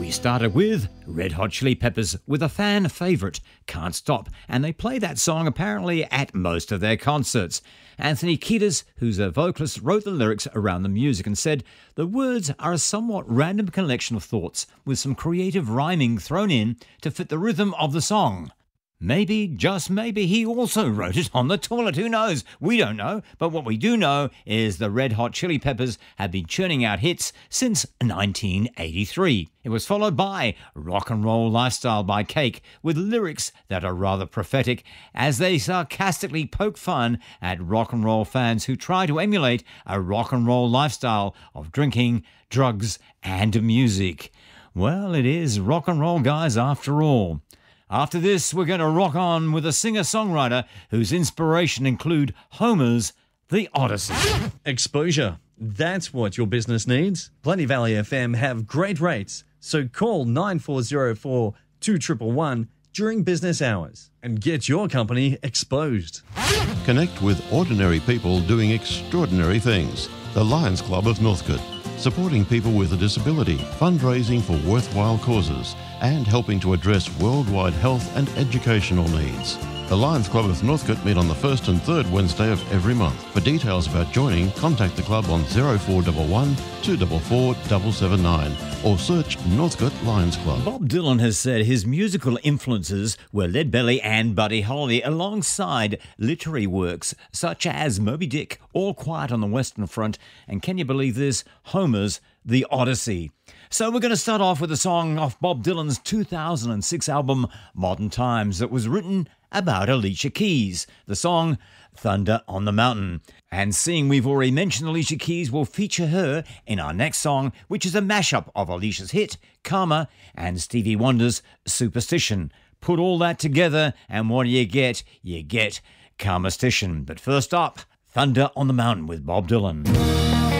We started with Red Hot Chili Peppers with a fan favourite, Can't Stop, and they play that song apparently at most of their concerts. Anthony Kiedis, who's a vocalist, wrote the lyrics around the music and said, "The words are a somewhat random collection of thoughts with some creative rhyming thrown in to fit the rhythm of the song." Maybe, just maybe, he also wrote it on the toilet. Who knows? We don't know. But what we do know is the Red Hot Chili Peppers have been churning out hits since 1983. It was followed by Rock and Roll Lifestyle by Cake, with lyrics that are rather prophetic as they sarcastically poke fun at rock and roll fans who try to emulate a rock and roll lifestyle of drinking, drugs, and music. Well, it is rock and roll, guys, after all. After this, we're going to rock on with a singer-songwriter whose inspiration include Homer's The Odyssey. Exposure. That's what your business needs. Plenty Valley FM have great rates, so call 9404 2111 during business hours and get your company exposed. Connect with ordinary people doing extraordinary things. The Lions Club of Northcote, supporting people with a disability, fundraising for worthwhile causes, and helping to address worldwide health and educational needs. The Lions Club of Northcote meet on the first and third Wednesday of every month. For details about joining, contact the club on 0411 244 779 or search Northcote Lions Club. Bob Dylan has said his musical influences were Lead Belly and Buddy Holly, alongside literary works such as Moby Dick, All Quiet on the Western Front, and can you believe this, Homer's The Odyssey. So we're going to start off with a song off Bob Dylan's 2006 album Modern Times that was written about Alicia Keys, the song Thunder on the Mountain. And seeing we've already mentioned Alicia Keys, we'll feature her in our next song, which is a mashup of Alicia's hit, Karma, and Stevie Wonder's Superstition. Put all that together, and what do you get? You get Karma-stition. But first up, Thunder on the Mountain with Bob Dylan.